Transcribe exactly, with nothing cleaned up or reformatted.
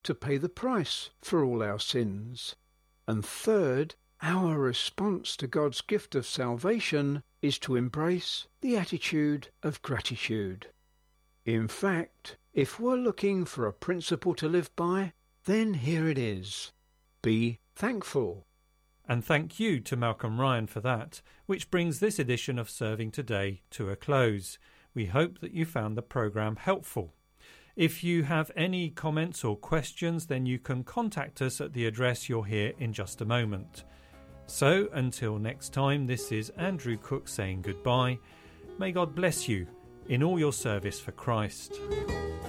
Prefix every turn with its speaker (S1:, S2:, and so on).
S1: to pay the price for all our sins. And third, our response to God's gift of salvation is to embrace the attitude of gratitude. In fact, if we're looking for a principle to live by, then here it is. Be thankful.
S2: And thank you to Malcolm Ryan for that, which brings this edition of Serving Today to a close. We hope that you found the programme helpful. If you have any comments or questions, then you can contact us at the address you'll hear in just a moment. So, until next time, this is Andrew Cook saying goodbye. May God bless you in all your service for Christ.